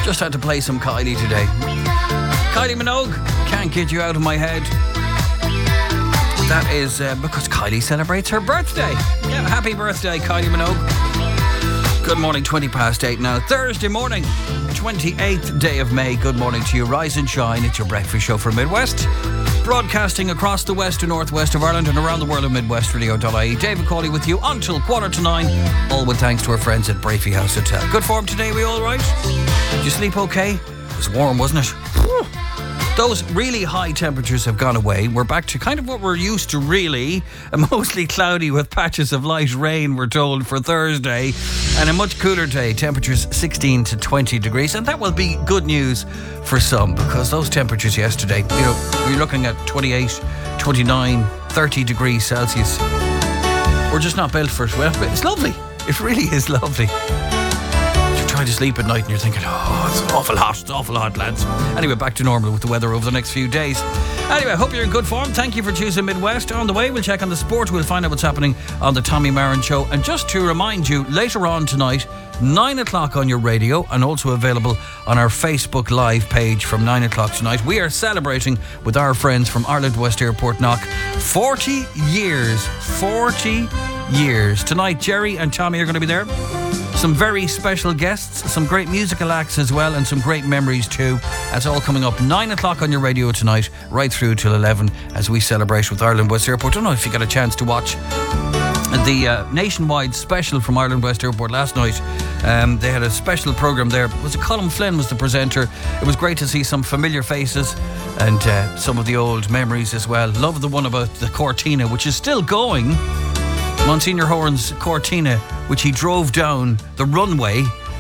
Just had to play some Kylie today. Kylie Minogue, Can't Get You Out of My Head. That is because Kylie celebrates her birthday. Yeah, happy birthday, Kylie Minogue. Good morning, 8:20 now. Thursday morning, 28th day of May. Good morning to you. Rise and shine. It's your breakfast show for Midwest. Broadcasting across the west and northwest of Ireland and around the world at midwestradio.ie. David Cawley with you until 8:45. All with thanks to our friends at Brafey House Hotel. Good form today, we all right? Did you sleep okay? It was warm, wasn't it? Those really high temperatures have gone away. We're back to kind of what we're used to, really. Mostly cloudy with patches of light rain, we're told, for Thursday. And a much cooler day, temperatures 16 to 20 degrees. And that will be good news for some, because those temperatures yesterday, you know, you're looking at 28, 29, 30 degrees Celsius. We're just not built for it. Well, it's lovely. It really is lovely. Trying to sleep at night and you're thinking, oh, it's awful hot, lads. Anyway, back to normal with the weather over the next few days. Anyway, I hope you're in good form. Thank you for choosing Midwest. On the way, we'll check on the sport. We'll find out what's happening on the Tommy Marin Show. And just to remind you, later on tonight, 9 o'clock on your radio, and also available on our Facebook Live page from 9 o'clock tonight, we are celebrating with our friends from Ireland West Airport Knock 40 years. 40 years. Tonight, Jerry and Tommy are going to be there. Some very special guests, some great musical acts as well, and some great memories too. That's all coming up 9 o'clock on your radio tonight, right through till 11 as we celebrate with Ireland West Airport. I don't know if you got a chance to watch the nationwide special from Ireland West Airport last night. They had a special programme there. Was it Colin Flynn was the presenter? It was great to see some familiar faces and some of the old memories as well. Love the one about the Cortina, which is still going. Monsignor Horan's Cortina, which he drove down the runway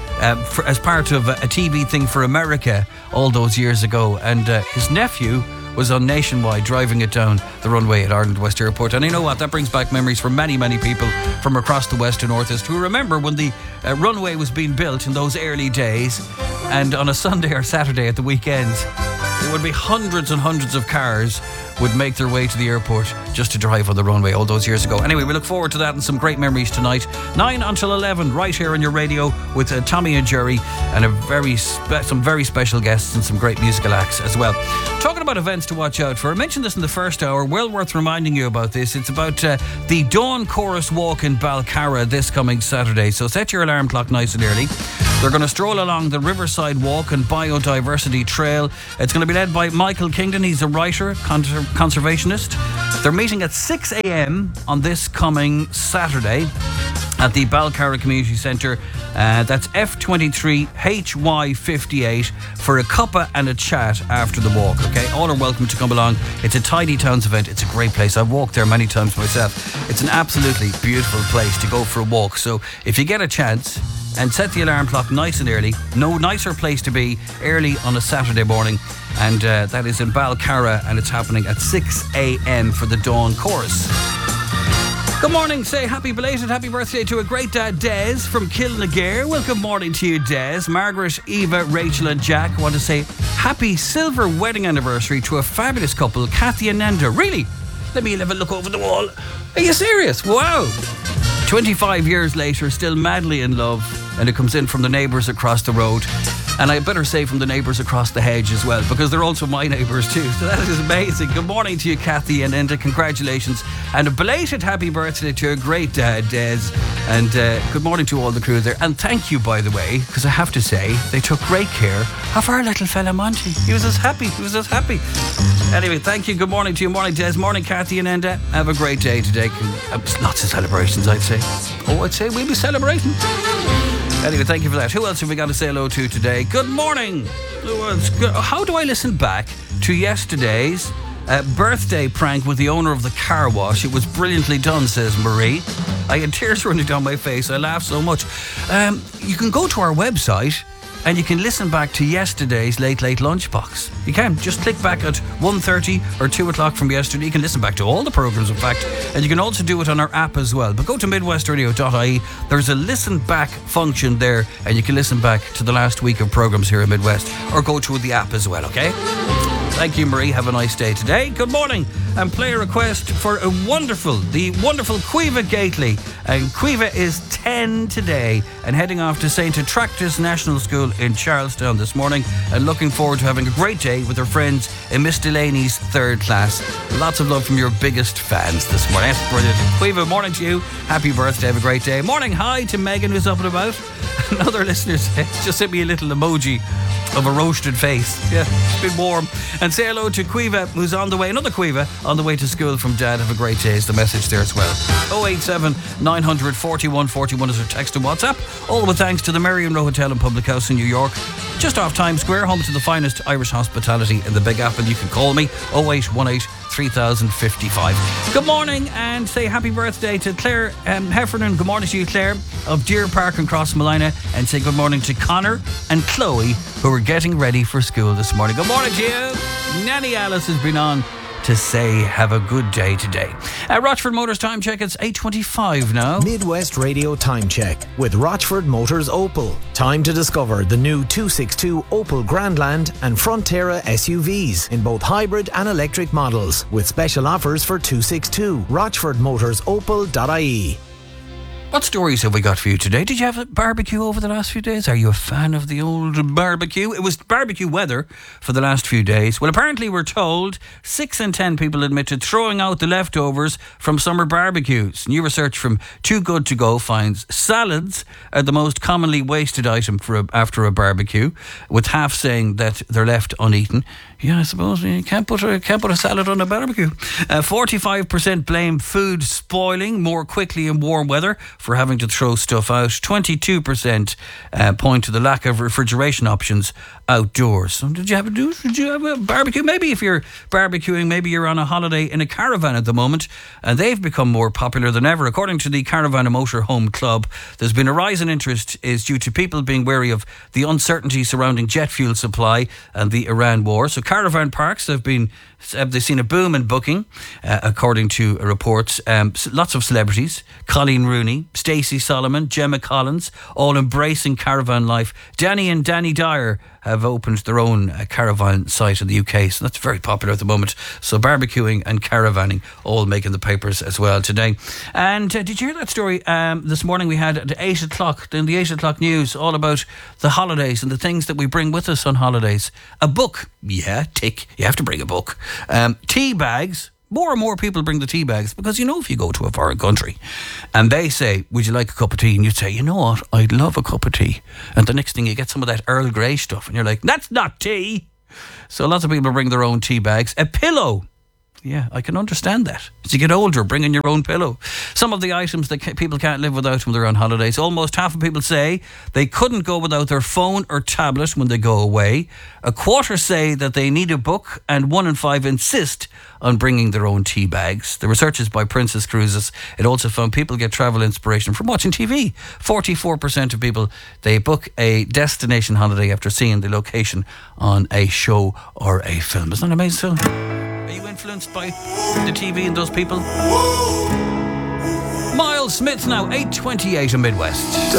as part of a TV thing for America all those years ago. And his nephew was on Nationwide driving it down the runway at Ireland West Airport. And you know what? That brings back memories for many, many people from across the west and northeast who remember when the runway was being built in those early days. And on a Sunday or Saturday at the weekends, there would be hundreds and hundreds of cars would make their way to the airport just to drive on the runway all those years ago. Anyway, we look forward to that and some great memories tonight. 9 until 11, right here on your radio with Tommy and Jerry and some very special guests and some great musical acts as well. Talking about events to watch out for, I mentioned this in the first hour, well worth reminding you about this. It's about the Dawn Chorus Walk in Balcarra this coming Saturday. So set your alarm clock nice and early. They're going to stroll along the Riverside Walk and Biodiversity Trail. It's going to be led by Michael Kingdon. He's a writer, conservationist. They're meeting at 6 a.m. on this coming Saturday at the Balcarra Community Centre. That's F23 HY58 for a cuppa and a chat after the walk, okay? All are welcome to come along. It's a Tidy Towns event. It's a great place. I've walked there many times myself. It's an absolutely beautiful place to go for a walk. So if you get a chance, and set the alarm clock nice and early. No nicer place to be early on a Saturday morning. And that is in Balcarra, and it's happening at 6 a.m. for the Dawn Chorus. Good morning. Say happy birthday to a great dad, Des from Kilnagare. Well, good morning to you, Des. Margaret, Eva, Rachel and Jack want to say happy silver wedding anniversary to a fabulous couple, Kathy and Nenda. Really? Let me have a look over the wall. Are you serious? Wow. 25 years later, still madly in love, and it comes in from the neighbours across the road. And I better say from the neighbours across the hedge as well, because they're also my neighbours too. So that is amazing. Good morning to you, Kathy and Enda. Congratulations. And a belated happy birthday to a great dad, Des. And good morning to all the crew there. And thank you, by the way, because I have to say, they took great care of our little fella, Monty. He was as happy. Anyway, thank you. Good morning to you. Morning, Des. Morning, Kathy and Enda. Have a great day today. Lots of celebrations, I'd say. I'd say we'll be celebrating. Anyway, thank you for that. Who else have we got to say hello to today? Good morning. How do I listen back to yesterday's birthday prank with the owner of the car wash? It was brilliantly done, says Marie. I had tears running down my face. I laughed so much. You can go to our website and you can listen back to yesterday's Late Lunchbox. You can. Just click back at 1:30 or 2 o'clock from yesterday. You can listen back to all the programmes, in fact. And you can also do it on our app as well. But go to midwestradio.ie. There's a listen back function there, and you can listen back to the last week of programmes here in Midwest. Or go to the app as well, okay? Thank you, Marie. Have a nice day today. Good morning. and play a request for the wonderful Caoimhe Gately. And Caoimhe is 10 today and heading off to St. Attractus National School in Charlestown this morning and looking forward to having a great day with her friends in Miss Delaney's third class. Lots of love from your biggest fans this morning. That's brilliant. Caoimhe, morning to you. Happy birthday. Have a great day. Morning. Hi to Megan, who's up and about. Another listener just sent me a little emoji of a roasted face. Yeah, it's been warm. And say hello to Caoimhe, who's on the way. Another Caoimhe on the way to school from Dad. Have a great day is the message there as well. 087 900 41 41 is our text and WhatsApp. All with thanks to the Merrion Row Hotel and Public House in New York, just off Times Square, home to the finest Irish hospitality in the Big Apple. You can call me 0818 3055. Good morning and say happy birthday to Claire Heffernan. Good morning to you, Claire, of Deer Park and Cross Malina, and say good morning to Connor and Chloe, who are getting ready for school this morning. Good morning to you. Nanny Alice has been on to say have a good day today. Rochford Motors time check, it's 8:25 now. Midwest Radio time check with Rochford Motors Opel. Time to discover the new 262 Opel Grandland and Frontera SUVs in both hybrid and electric models with special offers for 262. RochfordMotorsOpel.ie. What stories have we got for you today? Did you have a barbecue over the last few days? Are you a fan of the old barbecue? It was barbecue weather for the last few days. Well, apparently we're told 6 in 10 people admit to throwing out the leftovers from summer barbecues. New research from Too Good To Go finds salads are the most commonly wasted item after a barbecue, with half saying that they're left uneaten. Yeah, I suppose you can't put a salad on a barbecue. 45% blame food spoiling more quickly in warm weather for having to throw stuff out. 22% point to the lack of refrigeration options outdoors. So did you have a barbecue? Maybe if you're barbecuing, maybe you're on a holiday in a caravan at the moment, and they've become more popular than ever. According to the Caravan and Motorhome Club, there's been a rise in interest is due to people being wary of the uncertainty surrounding jet fuel supply and the Iran war. So caravan parks they've seen a boom in booking, according to reports. Lots of celebrities, Colleen Rooney, Stacey Solomon, Gemma Collins, all embracing caravan life. Danny and Danny Dyer have opened their own caravan site in the UK, so that's very popular at the moment. So barbecuing and caravanning all making the papers as well today. And did you hear that story this morning we had at 8 o'clock in the 8 o'clock news, all about the holidays and the things that we bring with us on holidays? A book. Yeah, tick. You have to bring a book. Tea bags. More and more people bring the tea bags because, if you go to a foreign country and they say, would you like a cup of tea? And you'd say, you know what, I'd love a cup of tea. And the next thing you get some of that Earl Grey stuff and you're like, that's not tea. So lots of people bring their own tea bags. A pillow. Yeah, I can understand that. As you get older, bringing your own pillow. Some of the items that people can't live without when they're on holidays. Almost half of people say they couldn't go without their phone or tablet when they go away. A quarter say that they need a book, and 1 in 5 insist on bringing their own tea bags. The research is by Princess Cruises. It also found people get travel inspiration from watching TV. 44% of people, they book a destination holiday after seeing the location on a show or a film. Isn't that amazing, Phil? Are you influenced by the TV and those people? Miles Smith now, 8:28 in Midwest.